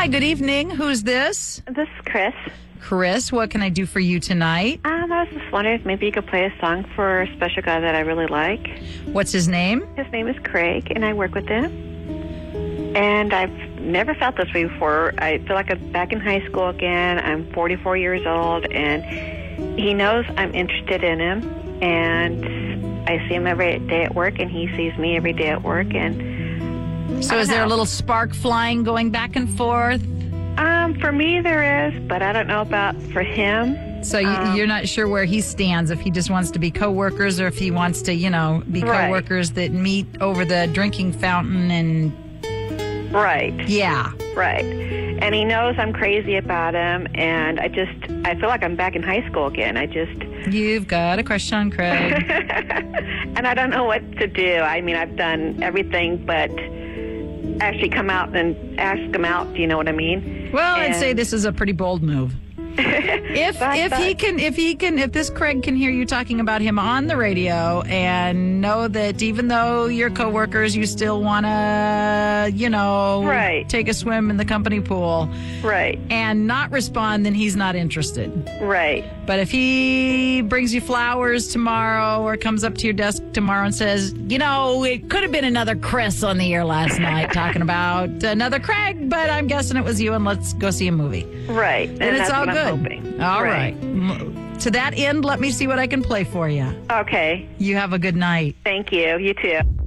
Hi, good evening. Who's this? This is Chris. Chris, what can I do for you tonight? I was just wondering if maybe you could play a song for a special guy that I really like. What's his name? His name is Craig, and I work with him. And I've never felt this way before. I feel like I'm back in high school again. I'm 44 years old, and he knows I'm interested in him. And I see him every day at work, and he sees me every day at work. And So is there a little spark flying going back and forth? For me, there is, but I don't know about for him. So you're not sure where he stands, if he just wants to be coworkers or if he wants to, be Right. coworkers that meet over the drinking fountain and... Right. Yeah. Right. And he knows I'm crazy about him, and I feel like I'm back in high school again. You've got a crush on Craig. And I don't know what to do. I mean, I've done everything but actually come out and ask him out, do you know what I mean? Well, I'd say this is a pretty bold move. If this Craig can hear you talking about him on the radio and know that even though you're coworkers, you still want to, Right. take a swim in the company pool, Right. and not respond, then he's not interested. Right. But if he brings you flowers tomorrow or comes up to your desk tomorrow and says, it could have been another Chris on the air last night talking about another Craig, but I'm guessing it was you, and let's go see a movie. Right. And it's that's all what good. I'm hoping. All right. To that end, let me see what I can play for you. Okay. You have a good night. Thank you. You too.